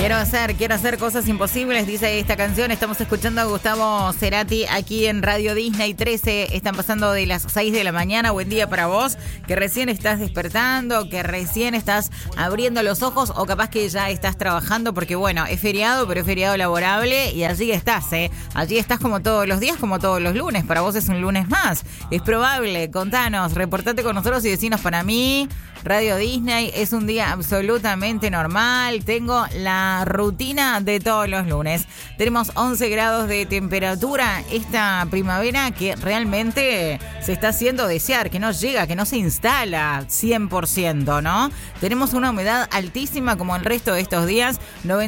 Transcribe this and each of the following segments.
Quiero hacer cosas imposibles, dice esta canción. Estamos escuchando a Gustavo Cerati aquí en Radio Disney 13. Están pasando de las 6 de la mañana. Buen día para vos, que recién estás despertando, que recién estás abriendo los ojos o capaz que ya estás trabajando porque, bueno, es feriado, pero es feriado laborable y allí estás, ¿eh? Allí estás como todos los días, como todos los lunes. Para vos es un lunes más. Es probable. Contanos, reportate con nosotros y decinos, para mí, Radio Disney es un día absolutamente normal. Tengo la rutina de todos los lunes. Tenemos 11 grados de temperatura esta primavera que realmente se está haciendo desear, que no llega, que no se instala 100%, ¿no? Tenemos una humedad altísima como el resto de estos días,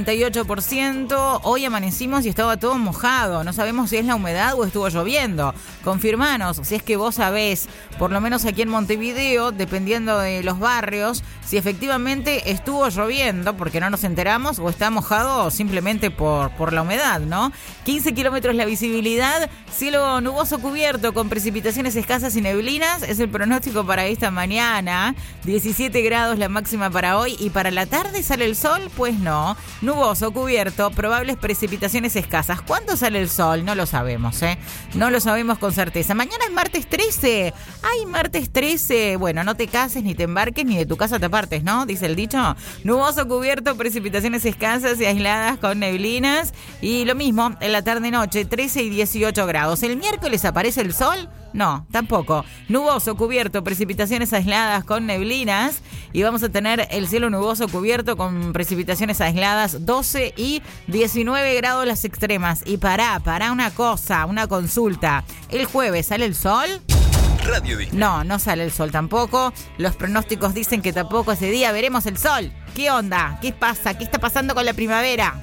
98%. Hoy amanecimos y estaba todo mojado. No sabemos si es la humedad o estuvo lloviendo. Confirmanos si es que vos sabés, por lo menos aquí en Montevideo, dependiendo de los barrios, si efectivamente estuvo lloviendo, porque no nos enteramos, o está mojado simplemente por la humedad, ¿no? 15 kilómetros la visibilidad, cielo nuboso cubierto con precipitaciones escasas y neblinas, es el pronóstico para esta mañana. 17 grados la máxima para hoy, y para la tarde sale el sol, pues no, nuboso cubierto, probables precipitaciones escasas. ¿Cuándo sale el sol? No lo sabemos, no lo sabemos con certeza. Mañana es martes 13, ¡ay, martes 13! Bueno, no te cases, ni te embarques, ni de tu casa te apartes, ¿no? Dice el dicho. Nuboso cubierto, precipitaciones escasas y aisladas con neblinas. Y lo mismo en la tarde-noche, 13 y 18 grados. ¿El miércoles aparece el sol? No, tampoco. Nuboso cubierto, precipitaciones aisladas con neblinas. Y vamos a tener el cielo nuboso cubierto con precipitaciones aisladas, 12 y 19 grados las extremas. Y para una cosa, una consulta. ¿El jueves sale el sol? Radio Disney. No sale el sol tampoco. Los pronósticos dicen que tampoco ese día veremos el sol. ¿Qué onda? ¿Qué pasa? ¿Qué está pasando con la primavera?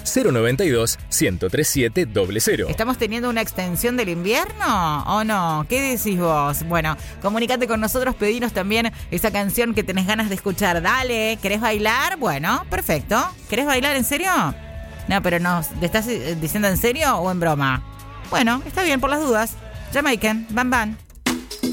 092-1037-00. ¿Estamos teniendo una extensión del invierno o no? ¿Qué decís vos? Bueno, comunicate con nosotros, pedinos también esa canción que tenés ganas de escuchar. Dale, ¿querés bailar? Bueno, perfecto. ¿Querés bailar en serio? No, pero no, ¿te estás diciendo en serio o en broma? Bueno, está bien, por las dudas. Jamaican, Bam Bam.